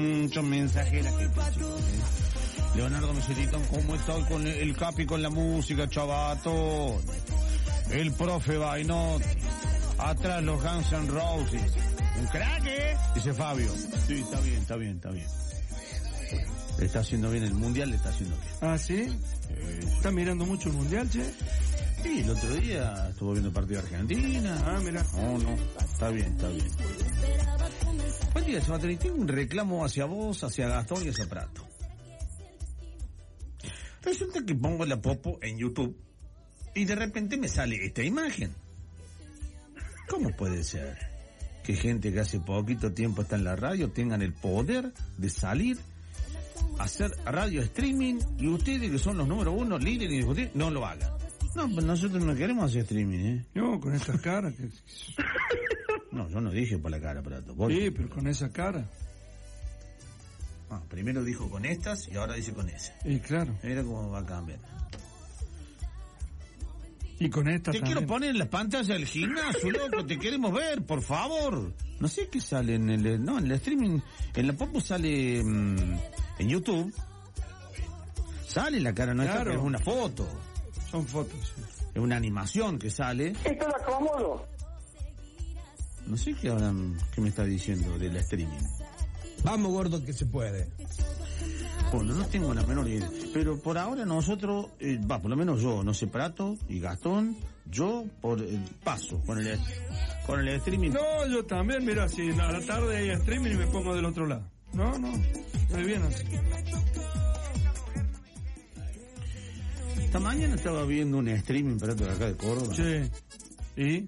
Muchos mensajes de la gente, chicos, Leonardo Mesetitón, ¿cómo estoy con el Capi con la música, chavato? El profe Bainot, atrás los Guns N' Roses. Un crack, dice Fabio. Sí, está bien. Le está haciendo bien el mundial, le está haciendo bien. Ah, ¿sí? ¿Está mirando mucho el mundial, che? Sí, el otro día estuvo viendo el partido de Argentina. Ah, mira. No, está bien. Buen día, Sebastián. Tengo un reclamo hacia vos, hacia Gastón y hacia Prato. Resulta que pongo la popo en YouTube y de repente me sale esta imagen. ¿Cómo puede ser que gente que hace poquito tiempo está en la radio tengan el poder de salir a hacer radio streaming y ustedes que son los número uno, líderes y ustedes no lo hagan? No, pues nosotros no queremos hacer streaming, No, con estas caras que... No, yo no dije por la cara, Prato. Sí, pero con esa cara. Primero dijo con estas y ahora dice con esa. Y claro. Mira cómo va a cambiar. Y con estas Te quiero poner en la pantalla del gimnasio, loco, te queremos ver, por favor. No sé qué sale en el streaming, en la popo sale en YouTube. Sale la cara nuestra, claro. Pero es una foto. Son fotos, sí. Es una animación que sale. Esto lo acomodo. No sé qué me está diciendo del streaming. Vamos, gordo, que se puede. Bueno, no tengo la menor idea. Pero por ahora nosotros, por lo menos yo, no sé, Prato y Gastón, yo paso con el streaming. No, yo también, mira, si a la tarde hay streaming y me pongo del otro lado. No, muy bien así. Esta mañana estaba viendo un streaming, Prato, de acá de Córdoba. Sí. ¿Y?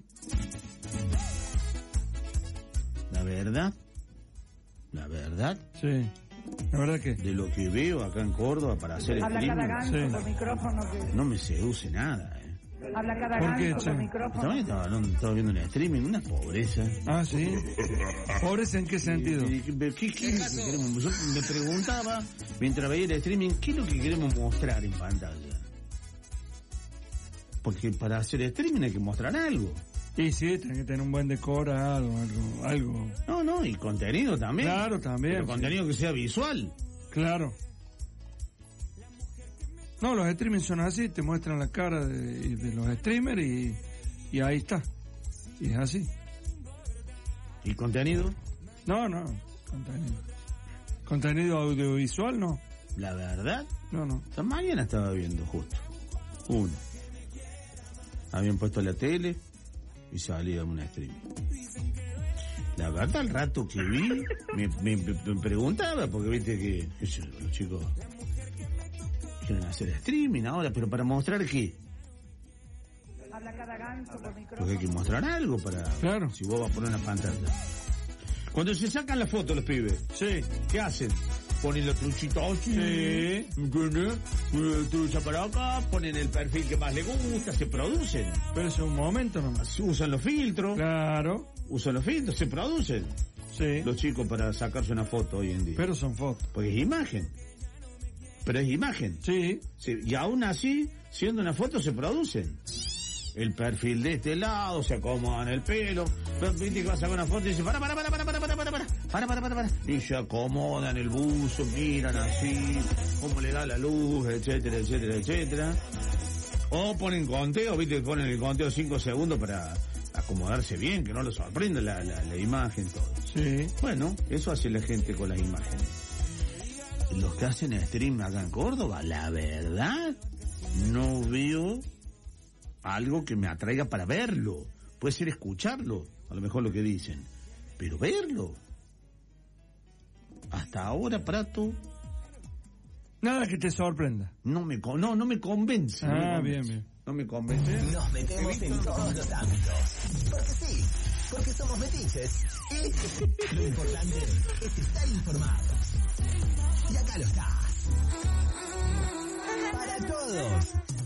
La verdad. Sí. La verdad que... De lo que veo acá en Córdoba para hacer el streaming, no me seduce nada, Habla cada ¿Por qué, ganso che? con micrófono. Estaba viendo un streaming, una pobreza. Ah, ¿sí? ¿Pobreza en qué sentido? ¿Qué queremos? Yo me preguntaba, mientras veía el streaming, ¿qué es lo que queremos mostrar en pantalla? Porque para hacer streaming hay que mostrar algo. Y sí, tiene que tener un buen decor, algo. No, y contenido también. Claro, también. Pero contenido que sea visual. Claro. No, los streamers son así, te muestran la cara de los streamers y ahí está. Y es así. ¿Y contenido? No, contenido audiovisual no. La verdad, No. esta mañana estaba viendo justo uno. Habían puesto la tele y salía un streaming. La verdad, al rato que vi, me preguntaba, porque viste que los chicos quieren hacer streaming ahora, pero ¿para mostrar qué? Habla cada ganso con micrófono. Porque hay que mostrar algo para... Claro. Si vos vas a poner una pantalla. Cuando se sacan la foto los pibes, Sí. ¿qué hacen? Ponen la truchita así, Sí. ¿entiendes? Trucha para acá, ponen el perfil que más les gusta, se producen. Pero es un momento nomás. Usan los filtros, Claro. se producen Sí. los chicos para sacarse una foto hoy en día. Pero son fotos. Porque es imagen. Pero es imagen. Sí. Sí, y aún así, siendo una foto, se producen. El perfil de este lado, se acomodan el pelo. Pero viste que vas a sacar una foto y dice, para. Y se acomodan el buzo, miran así, cómo le da la luz, etcétera. O ponen conteo, viste que ponen el conteo 5 segundos para acomodarse bien, que no lo sorprenda la imagen, todo. Sí. Bueno, eso hace la gente con las imágenes. Los que hacen stream acá en Córdoba, la verdad, no veo algo que me atraiga para verlo. Puede ser escucharlo, a lo mejor lo que dicen, pero verlo. Hasta ahora, Prato, Nada que te sorprenda. no me convence. Bien. No me convence. Nos metemos en todos los ámbitos. Porque sí, porque somos metiches. Y lo importante es estar informados. Y acá lo estás. Para todos.